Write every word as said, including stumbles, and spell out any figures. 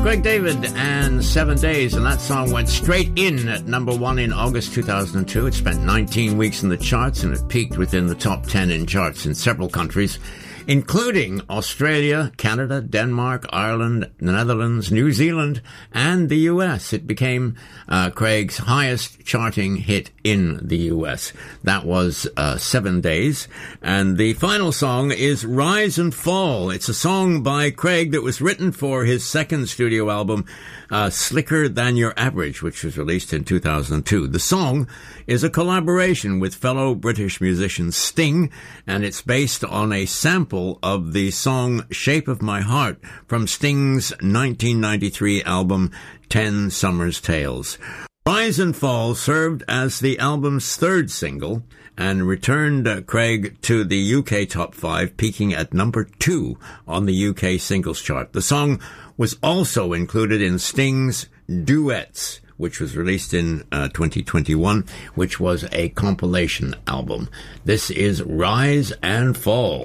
Craig David and Seven Days, and that song went straight in at number one in August two thousand two. It spent nineteen weeks in the charts, and it peaked within the top ten in charts in several countries, including Australia, Canada, Denmark, Ireland, the Netherlands, New Zealand, and the U S. It became uh, Craig's highest charting hit in the U S. That was uh, Seven Days. And the final song is Rise and Fall. It's a song by Craig that was written for his second studio album, uh, Slicker Than Your Average, which was released in two thousand two. The song is a collaboration with fellow British musician Sting, and it's based on a sample of the song Shape of My Heart from Sting's nineteen ninety-three album Ten Summer's Tales. Rise and Fall served as the album's third single and returned uh, Craig to the U K top five, peaking at number two on the U K singles chart. The song was also included in Sting's Duets, which was released in uh, twenty twenty-one, which was a compilation album. This is Rise and Fall.